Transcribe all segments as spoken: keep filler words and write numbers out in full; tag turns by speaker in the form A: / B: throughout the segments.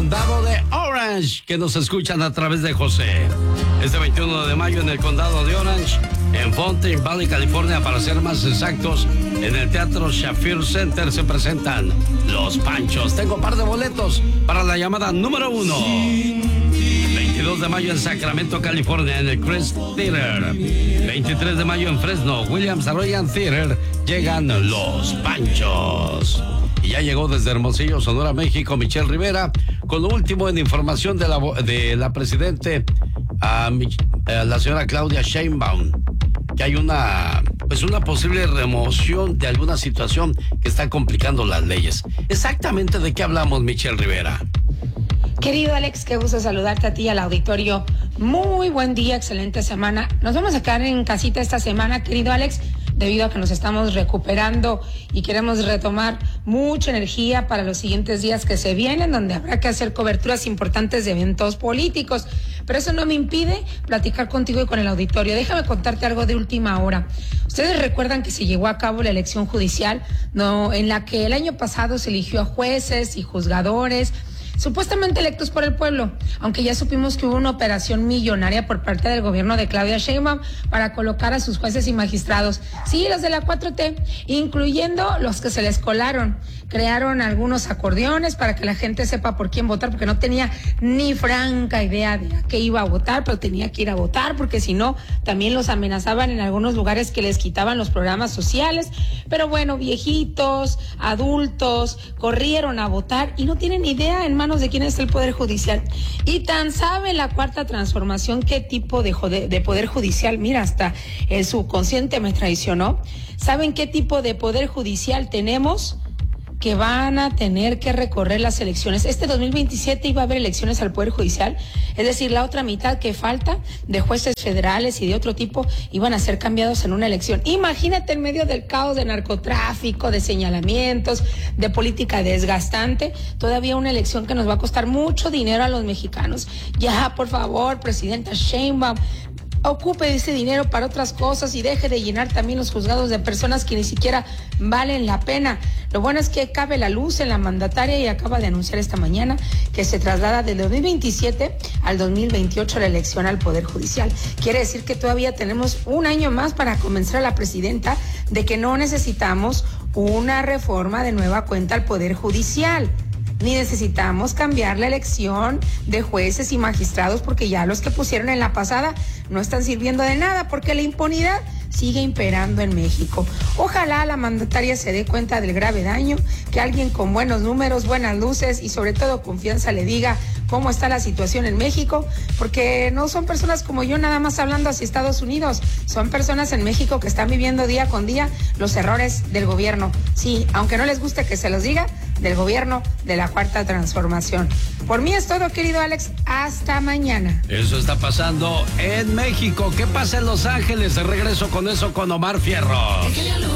A: condado de Orange, que nos escuchan a través de José. Este veintiuno de mayo en el condado de Orange, en Fountain Valley, California, para ser más exactos, en el Teatro Shafir Center se presentan Los Panchos. Tengo un par de boletos para la llamada número uno. veintidós de mayo en Sacramento, California, en el Crest Theater. veintitrés de mayo en Fresno, Williams Arroyan Theater, llegan Los Panchos. Y ya llegó desde Hermosillo, Sonora, México, Michelle Rivera, con lo último en información de la, de la presidente, a, a la señora Claudia Sheinbaum, que hay una, pues una posible remoción de alguna situación que está complicando las leyes. Exactamente de qué hablamos, Michelle Rivera.
B: Querido Alex, qué gusto saludarte a ti y al auditorio. Muy buen día, excelente semana. Nos vamos a quedar en casita esta semana, querido Alex, debido a que nos estamos recuperando y queremos retomar mucha energía para los siguientes días que se vienen, donde habrá que hacer coberturas importantes de eventos políticos. Pero eso no me impide platicar contigo y con el auditorio. Déjame contarte algo de última hora. Ustedes recuerdan que se llevó a cabo la elección judicial, no, en la que el año pasado se eligió a jueces y juzgadores supuestamente electos por el pueblo, aunque ya supimos que hubo una operación millonaria por parte del gobierno de Claudia Sheinbaum para colocar a sus jueces y magistrados. Sí, los de la cuatro T, incluyendo los que se les colaron. Crearon algunos acordeones para que la gente sepa por quién votar, porque no tenía ni franca idea de a qué iba a votar, pero tenía que ir a votar, porque si no, también los amenazaban en algunos lugares que les quitaban los programas sociales. Pero bueno, viejitos, adultos, corrieron a votar y no tienen idea en manos de quién es el Poder Judicial. Y tan sabe la Cuarta Transformación qué tipo de, jode, de Poder Judicial, mira, hasta el subconsciente me traicionó. ¿Saben qué tipo de Poder Judicial tenemos? Que van a tener que recorrer las elecciones. Este dos mil veintisiete iba a haber elecciones al Poder Judicial, es decir, la otra mitad que falta de jueces federales y de otro tipo iban a ser cambiados en una elección. Imagínate en medio del caos de narcotráfico, de señalamientos, de política desgastante, todavía una elección que nos va a costar mucho dinero a los mexicanos. Ya, por favor, presidenta Sheinbaum, ocupe ese dinero para otras cosas y deje de llenar también los juzgados de personas que ni siquiera valen la pena. Lo bueno es que cabe la luz en la mandataria y acaba de anunciar esta mañana que se traslada del dos mil veintisiete al dos mil veintiocho la elección al Poder Judicial. Quiere decir que todavía tenemos un año más para convencer a la presidenta de que no necesitamos una reforma de nueva cuenta al Poder Judicial, ni necesitamos cambiar la elección de jueces y magistrados, porque ya los que pusieron en la pasada no están sirviendo de nada, porque la impunidad sigue imperando en México. Ojalá la mandataria se dé cuenta del grave daño, que alguien con buenos números, buenas luces y sobre todo confianza le diga cómo está la situación en México, porque no son personas como yo nada más hablando hacia Estados Unidos, son personas en México que están viviendo día con día los errores del gobierno. Sí, aunque no les guste que se los diga, del gobierno de la Cuarta Transformación. Por mí es todo, querido Alex, hasta mañana.
A: Eso está pasando en México. ¿Qué pasa en Los Ángeles? De regreso con eso con Omar Fierros.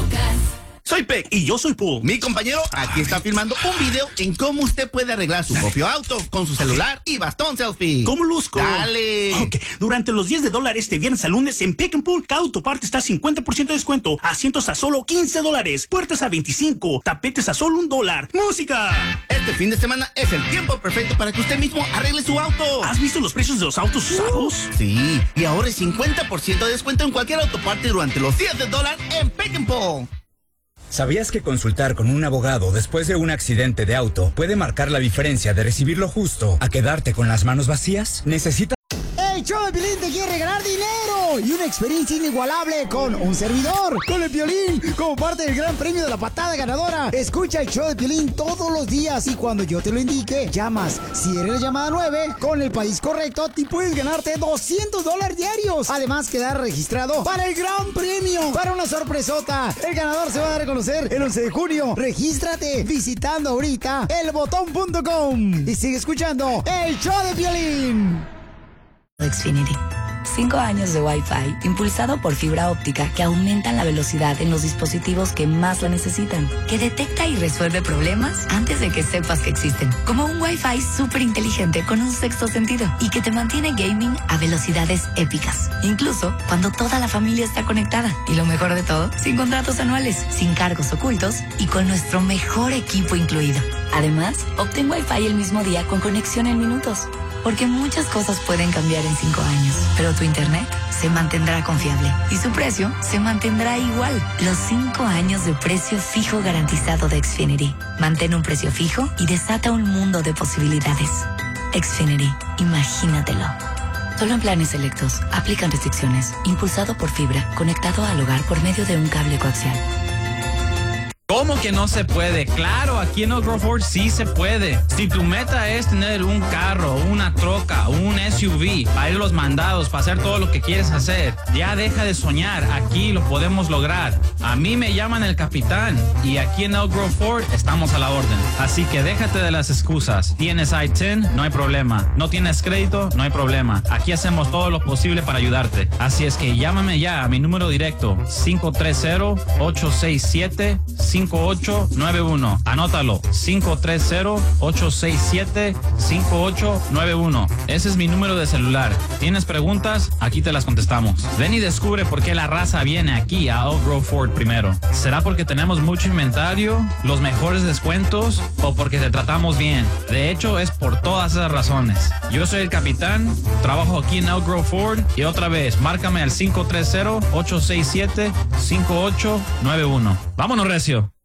C: Soy Peck y yo soy Paul. Mi compañero aquí está filmando un video en cómo usted puede arreglar su propio auto con su celular y bastón selfie.
D: ¿Cómo luzco?
C: Dale.
D: Ok, durante los días de dólar este viernes al lunes en Peck and Pull, cada autoparte está a cincuenta por ciento de descuento, asientos a solo quince dólares, puertas a veinticinco, tapetes a solo un dólar. ¡Música!
C: Este fin de semana es el tiempo perfecto para que usted mismo arregle su auto.
D: ¿Has visto los precios de los autos usados?
C: Sí, y ahora es cincuenta por ciento de descuento en cualquier autoparte durante los días de dólar en Peck and Pull.
E: ¿Sabías que consultar con un abogado después de un accidente de auto puede marcar la diferencia de recibir lo justo a quedarte con las manos vacías? Necesitas...
F: El show de Piolín te quiere regalar dinero y una experiencia inigualable con un servidor, con el Piolín, como parte del gran premio de la patada ganadora. Escucha el show de Piolín todos los días y cuando yo te lo indique, llamas. Si eres la llamada nueve, con el país correcto, te puedes ganarte doscientos dólares diarios. Además, quedar registrado para el gran premio, para una sorpresota. El ganador se va a dar a conocer el once de junio. Regístrate visitando ahorita el botón punto com y sigue escuchando el show de Piolín.
G: Xfinity. Cinco años de Wi-Fi impulsado por fibra óptica que aumentan la velocidad en los dispositivos que más la necesitan, que detecta y resuelve problemas antes de que sepas que existen, como un Wi-Fi súper inteligente con un sexto sentido y que te mantiene gaming a velocidades épicas, incluso cuando toda la familia está conectada. Y lo mejor de todo, sin contratos anuales, sin cargos ocultos y con nuestro mejor equipo incluido. Además, obtén Wi-Fi el mismo día con conexión en minutos. Porque muchas cosas pueden cambiar en cinco años, pero tu internet se mantendrá confiable y su precio se mantendrá igual. Los cinco años de precio fijo garantizado de Xfinity. Mantén un precio fijo y desata un mundo de posibilidades. Xfinity, imagínatelo. Solo en planes selectos. Aplican restricciones. Impulsado por fibra, conectado al hogar por medio de un cable coaxial.
H: ¿Cómo que no se puede? Claro, aquí en Oak Grove Ford sí se puede. Si tu meta es tener un carro, una troca, un S U V, para ir a los mandados, para hacer todo lo que quieres hacer, ya deja de soñar. Aquí lo podemos lograr. A mí me llaman el capitán y aquí en Oak Grove Ford estamos a la orden. Así que déjate de las excusas. ¿Tienes I diez? No hay problema. ¿No tienes crédito? No hay problema. Aquí hacemos todo lo posible para ayudarte. Así es que llámame ya a mi número directo cinco tres cero, ocho seis siete, cinco ocho nueve uno. Anótalo, cinco tres cero, ocho seis siete, cinco ocho nueve uno. Ese es mi número de celular. ¿Tienes preguntas? Aquí te las contestamos. Ven y descubre por qué la raza viene aquí a Oak Grove Ford primero. ¿Será porque tenemos mucho inventario, los mejores descuentos o porque te tratamos bien? De hecho, es por todas esas razones. Yo soy el capitán, trabajo aquí en Oak Grove Ford y otra vez, márcame al cinco tres cero, ocho seis siete, cinco ocho nueve uno. ¡Vámonos, recio!